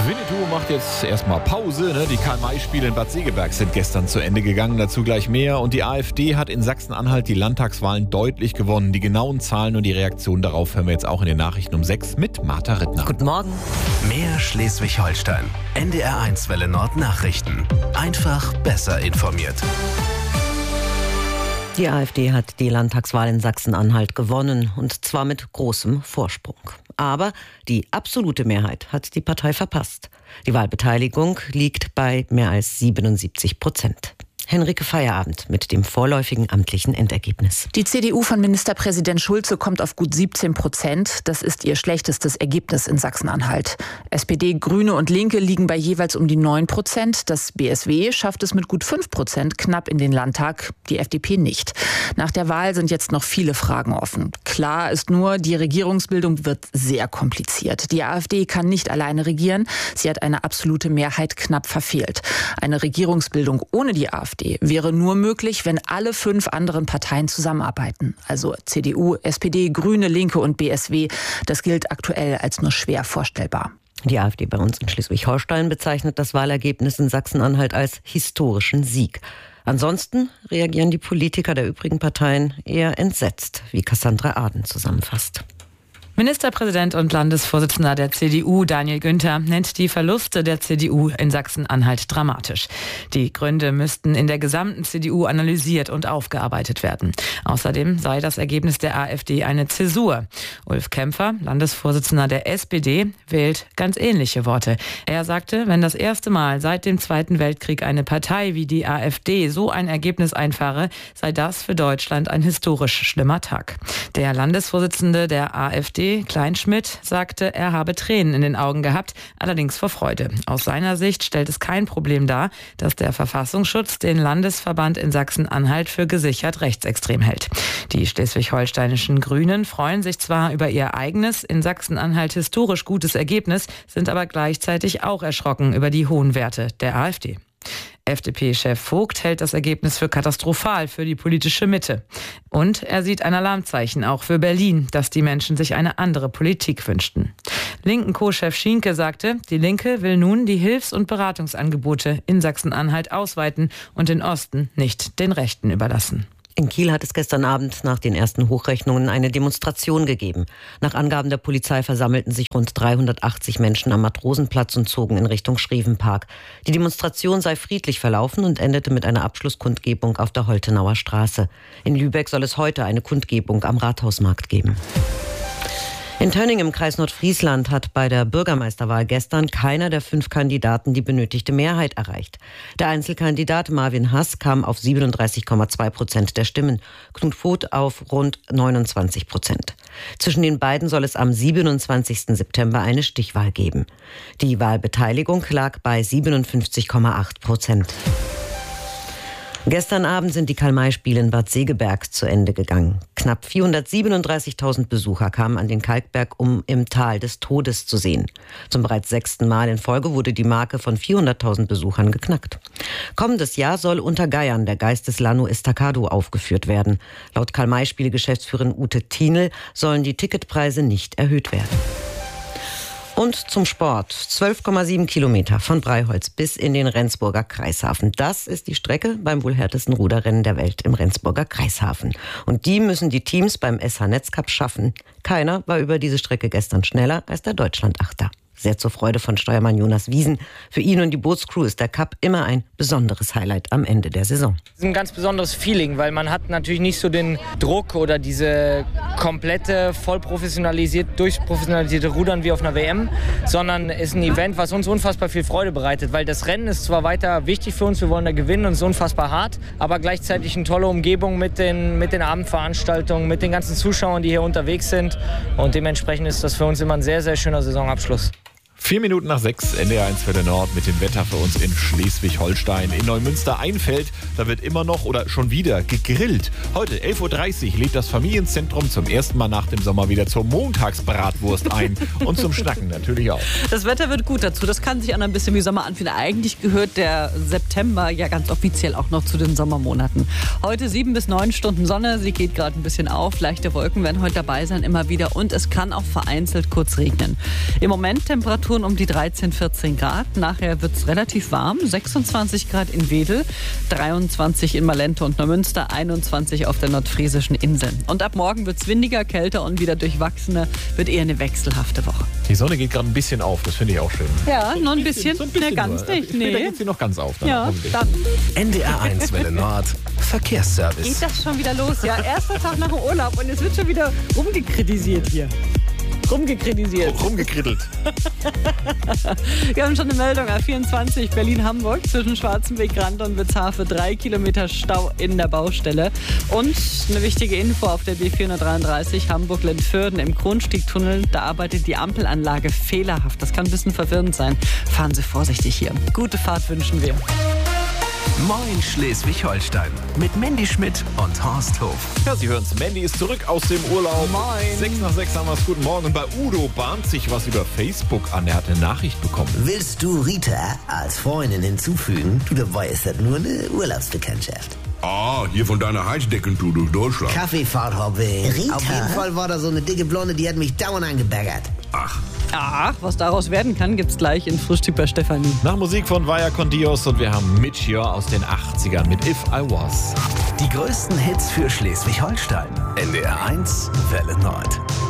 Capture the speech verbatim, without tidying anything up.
Winnetou macht jetzt erstmal Pause. Ne? Die Karl-May-Spiele in Bad Segeberg sind gestern zu Ende gegangen. Dazu gleich mehr. Und die AfD hat in Sachsen-Anhalt die Landtagswahlen deutlich gewonnen. Die genauen Zahlen und die Reaktion darauf hören wir jetzt auch in den Nachrichten um sechs mit Martha Rittner. Guten Morgen. Mehr Schleswig-Holstein. N D R eins Welle Nord Nachrichten. Einfach besser informiert. Die AfD hat die Landtagswahl in Sachsen-Anhalt gewonnen, und zwar mit großem Vorsprung. Aber die absolute Mehrheit hat die Partei verpasst. Die Wahlbeteiligung liegt bei mehr als siebenundsiebzig Prozent. Henrike Feierabend mit dem vorläufigen amtlichen Endergebnis. Die C D U von Ministerpräsident Schulze kommt auf gut siebzehn Prozent. Das ist ihr schlechtestes Ergebnis in Sachsen-Anhalt. S P D, Grüne und Linke liegen bei jeweils um die neun Prozent. Das B S W schafft es mit gut fünf Prozent knapp in den Landtag, die F D P nicht. Nach der Wahl sind jetzt noch viele Fragen offen. Klar ist nur, die Regierungsbildung wird sehr kompliziert. Die AfD kann nicht alleine regieren. Sie hat eine absolute Mehrheit knapp verfehlt. Eine Regierungsbildung ohne die AfD wäre nur möglich, wenn alle fünf anderen Parteien zusammenarbeiten. Also C D U, S P D, Grüne, Linke und B S W. Das gilt aktuell als nur schwer vorstellbar. Die AfD bei uns in Schleswig-Holstein bezeichnet das Wahlergebnis in Sachsen-Anhalt als historischen Sieg. Ansonsten reagieren die Politiker der übrigen Parteien eher entsetzt, wie Cassandra Aden zusammenfasst. Ministerpräsident und Landesvorsitzender der C D U, Daniel Günther, nennt die Verluste der C D U in Sachsen-Anhalt dramatisch. Die Gründe müssten in der gesamten C D U analysiert und aufgearbeitet werden. Außerdem sei das Ergebnis der AfD eine Zäsur. Ulf Kämpfer, Landesvorsitzender der S P D, wählt ganz ähnliche Worte. Er sagte, wenn das erste Mal seit dem Zweiten Weltkrieg eine Partei wie die AfD so ein Ergebnis einfahre, sei das für Deutschland ein historisch schlimmer Tag. Der Landesvorsitzende der AfD, Kleinschmidt, sagte, er habe Tränen in den Augen gehabt, allerdings vor Freude. Aus seiner Sicht stellt es kein Problem dar, dass der Verfassungsschutz den Landesverband in Sachsen-Anhalt für gesichert rechtsextrem hält. Die schleswig-holsteinischen Grünen freuen sich zwar über ihr eigenes, in Sachsen-Anhalt historisch gutes Ergebnis, sind aber gleichzeitig auch erschrocken über die hohen Werte der AfD. F D P-Chef Vogt hält das Ergebnis für katastrophal für die politische Mitte. Und er sieht ein Alarmzeichen auch für Berlin, dass die Menschen sich eine andere Politik wünschten. Linken-Co-Chef Schienke sagte, die Linke will nun die Hilfs- und Beratungsangebote in Sachsen-Anhalt ausweiten und den Osten nicht den Rechten überlassen. In Kiel hat es gestern Abend nach den ersten Hochrechnungen eine Demonstration gegeben. Nach Angaben der Polizei versammelten sich rund dreihundertachtzig Menschen am Matrosenplatz und zogen in Richtung Schrevenpark. Die Demonstration sei friedlich verlaufen und endete mit einer Abschlusskundgebung auf der Holtenauer Straße. In Lübeck soll es heute eine Kundgebung am Rathausmarkt geben. In Tönning im Kreis Nordfriesland hat bei der Bürgermeisterwahl gestern keiner der fünf Kandidaten die benötigte Mehrheit erreicht. Der Einzelkandidat Marvin Hass kam auf siebenunddreißig Komma zwei Prozent der Stimmen, Knut Voth auf rund neunundzwanzig Prozent. Zwischen den beiden soll es am siebenundzwanzigsten September eine Stichwahl geben. Die Wahlbeteiligung lag bei siebenundfünfzig Komma acht Prozent. Gestern Abend sind die Karl-May-Spiele in Bad Segeberg zu Ende gegangen. Knapp vierhundertsiebenunddreißigtausend Besucher kamen an den Kalkberg, um im Tal des Todes zu sehen. Zum bereits sechsten Mal in Folge wurde die Marke von vierhunderttausend Besuchern geknackt. Kommendes Jahr soll unter Geiern der Geist des Lano Estacado aufgeführt werden. Laut Karl-May-Spiele-Geschäftsführerin Ute Thienel sollen die Ticketpreise nicht erhöht werden. Und zum Sport. zwölf Komma sieben Kilometer von Breiholz bis in den Rendsburger Kreishafen. Das ist die Strecke beim wohl härtesten Ruderrennen der Welt im Rendsburger Kreishafen. Und die müssen die Teams beim S H-Netzcup schaffen. Keiner war über diese Strecke gestern schneller als der Deutschlandachter. Sehr zur Freude von Steuermann Jonas Wiesen. Für ihn und die Bootscrew ist der Cup immer ein besonderes Highlight am Ende der Saison. Es ist ein ganz besonderes Feeling, weil man hat natürlich nicht so den Druck oder diese komplette, voll professionalisiert, durchprofessionalisierte Rudern wie auf einer W M, sondern es ist ein Event, was uns unfassbar viel Freude bereitet, weil das Rennen ist zwar weiter wichtig für uns, wir wollen da gewinnen und es ist unfassbar hart, aber gleichzeitig eine tolle Umgebung mit den, mit den Abendveranstaltungen, mit den ganzen Zuschauern, die hier unterwegs sind, und dementsprechend ist das für uns immer ein sehr, sehr schöner Saisonabschluss. Vier Minuten nach sechs, N D R eins Welle Nord mit dem Wetter für uns in Schleswig-Holstein. In Neumünster-Einfeld, da wird immer noch oder schon wieder gegrillt. Heute elf Uhr dreißig lädt das Familienzentrum zum ersten Mal nach dem Sommer wieder zur Montagsbratwurst ein. Und zum Schnacken natürlich auch. Das Wetter wird gut dazu. Das kann sich an ein bisschen wie Sommer anfühlen. Eigentlich gehört der September ja ganz offiziell auch noch zu den Sommermonaten. Heute sieben bis neun Stunden Sonne. Sie geht gerade ein bisschen auf. Leichte Wolken werden heute dabei sein, immer wieder. Und es kann auch vereinzelt kurz regnen. Im Moment Temperatur Temperaturen um die dreizehn, vierzehn Grad. Nachher wird es relativ warm. sechsundzwanzig Grad in Wedel, dreiundzwanzig in Malente und Neumünster, einundzwanzig auf der nordfriesischen Insel. Und ab morgen wird es windiger, kälter und wieder durchwachsener. Wird eher eine wechselhafte Woche. Die Sonne geht gerade ein bisschen auf, das finde ich auch schön. Ja, so noch ein bisschen. So ein bisschen nee, ganz nur. nicht. Später Nee. geht sie noch ganz auf. Dann Ja, dann N D R eins Welle Nord, Verkehrsservice. geht das schon wieder los. Ja, erster Tag nach dem Urlaub und es wird schon wieder rumgekritisiert hier. Rumgekritisiert. Rumgekrittelt. Wir haben schon eine Meldung, A vierundzwanzig Berlin-Hamburg zwischen Schwarzenbeck-Rand und Witzhafe, drei Kilometer Stau in der Baustelle. Und eine wichtige Info auf der B vierhundertdreiunddreißig Hamburg-Lentförden im Kronstiegtunnel, da arbeitet die Ampelanlage fehlerhaft. Das kann ein bisschen verwirrend sein. Fahren Sie vorsichtig hier. Gute Fahrt wünschen wir. Moin Schleswig-Holstein mit Mandy Schmidt und Horst Hof. Ja, Sie hören es. Mandy ist zurück aus dem Urlaub. Moin. Sechs nach sechs haben wir es. Guten Morgen. Und bei Udo bahnt sich was über Facebook an. Er hat eine Nachricht bekommen. Willst du Rita als Freundin hinzufügen? Du, dabei ist das nur eine Urlaubsbekanntschaft. Ah, hier von deiner Heizdeckentour durch Deutschland. Kaffeefahrt-Hobby. Rita? Auf jeden Fall war da so eine dicke Blonde, die hat mich dauernd angebaggert. Ach, Ach, was daraus werden kann, gibt's gleich in Frühstück bei Stefanie. Nach Musik von Vaya con Dios und wir haben Mitch hier aus den achtzigern mit If I Was. Die größten Hits für Schleswig-Holstein. N D R eins Welle Nord.